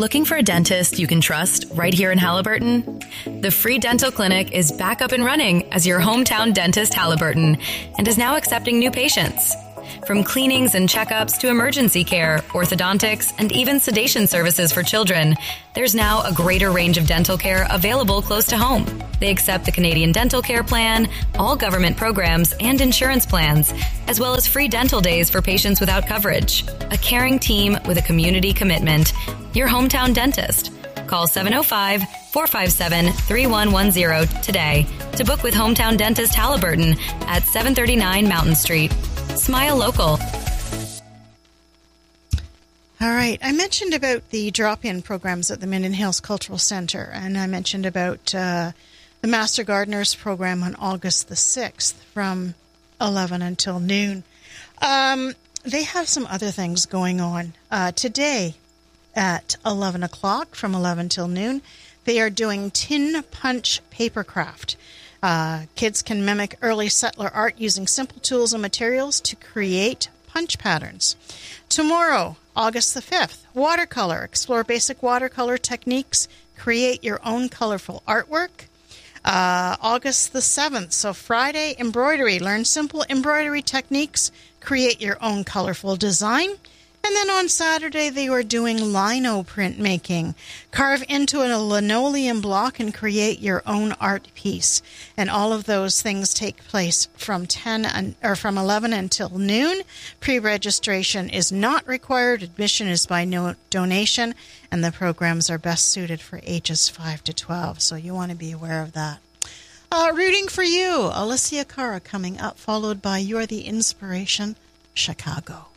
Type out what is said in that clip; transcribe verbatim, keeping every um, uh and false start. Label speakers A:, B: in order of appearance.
A: Looking for a dentist you can trust right here in Haliburton? The Free Dental Clinic is back up and running as your hometown dentist, Haliburton, and is now accepting new patients. From cleanings and checkups to emergency care, orthodontics, and even sedation services for children, there's now a greater range of dental care available close to home. They accept the Canadian Dental Care Plan, all government programs and insurance plans, as well as free dental days for patients without coverage. A caring team with a community commitment. Your hometown dentist. Call seven oh five, four five seven, three one one zero today to book with Hometown Dentist Haliburton at seven thirty-nine Mountain Street. Smile local.
B: All right. I mentioned about the drop-in programs at the Minden Hills Cultural Center, and I mentioned about uh, the Master Gardeners program on August the sixth from eleven until noon. Um, they have some other things going on. Uh, today at eleven o'clock from eleven till noon, they are doing tin punch paper craft. Uh, kids can mimic early settler art using simple tools and materials to create punch patterns. Tomorrow, August the fifth, watercolor. Explore basic watercolor techniques. Create your own colorful artwork. Uh, August the seventh, so Friday, embroidery. Learn simple embroidery techniques. Create your own colorful design. And then on Saturday, they were doing lino printmaking. Carve into a linoleum block and create your own art piece. And all of those things take place from ten and, or from eleven until noon. Pre-registration is not required. Admission is by no donation, and the programs are best suited for ages five to twelve. So you want to be aware of that. Uh, rooting for you, Alicia Cara coming up, followed by You're the Inspiration, Chicago.